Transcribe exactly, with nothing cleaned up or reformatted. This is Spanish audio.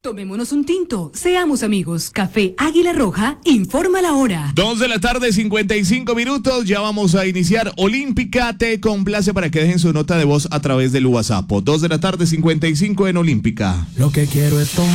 Tomémonos un tinto, seamos amigos. Café Águila Roja, informa la hora. Dos de la tarde, cincuenta y cinco minutos. Ya vamos a iniciar Olímpica. Te complace para que dejen su nota de voz a través del WhatsApp. Dos de la tarde, cincuenta y cinco en Olímpica. Lo que quiero es tomar.